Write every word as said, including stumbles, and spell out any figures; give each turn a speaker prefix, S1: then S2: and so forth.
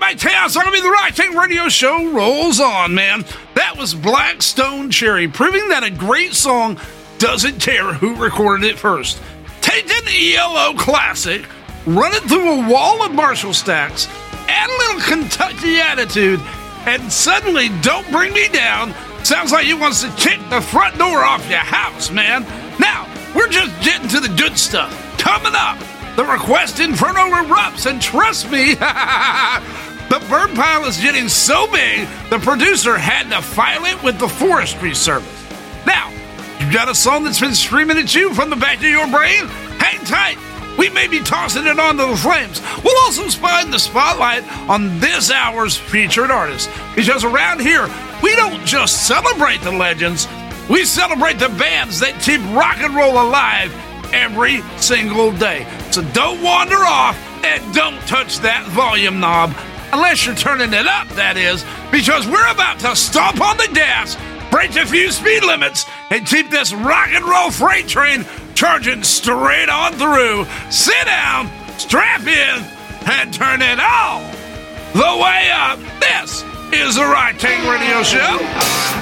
S1: my chaos on to be the Rock Tank Radio Show rolls on, man. That was Black Stone Cherry, proving that a great song doesn't care who recorded it first. Take an E L O classic, run it through a wall of Marshall stacks, add a little Kentucky attitude, and suddenly Don't Bring Me Down sounds like he wants to kick the front door off your house, man. Now, we're just getting to the good stuff. Coming up, the Request Inferno erupts, and trust me, the burn pile is getting so big, the producer had to file it with the Forestry Service. Now, you got a song that's been screaming at you from the back of your brain? Hang tight. We may be tossing it onto the flames. We'll also spine the spotlight on this hour's featured artist, because around here, we don't just celebrate the legends, we celebrate the bands that keep rock and roll alive every single day. So don't wander off and don't touch that volume knob, unless you're turning it up, that is, because we're about to stomp on the gas, break a few speed limits, and keep this rock and roll freight train charging straight on through. Sit down, strap in, and turn it all the way up. This is the Rock Tank Radio Show.